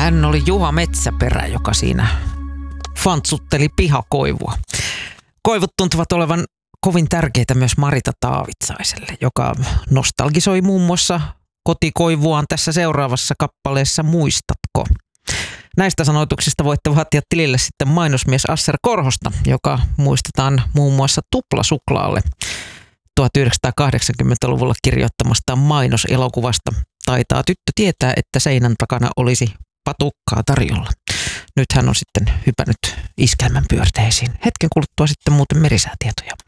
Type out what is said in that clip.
Hän oli Juha Metsäperä, joka siinä fantsutteli pihakoivua. Koivut tuntuvat olevan kovin tärkeitä myös Marita Taavitsaiselle, joka nostalgisoi muun muassa kotikoivuaan tässä seuraavassa kappaleessa Muistatko? Näistä sanoituksista voitte vaatia tilille sitten mainosmies Asser Korhosta, joka muistetaan muun muassa Tuplasuklaalle 1980-luvulla kirjoittamastaan mainoselokuvasta. Taitaa tyttö tietää, että seinän takana olisi patukkaa tarjolla. Nyt hän on sitten hypännyt iskelmän pyörteisiin. Hetken kuluttua sitten muuten merisäätietoja.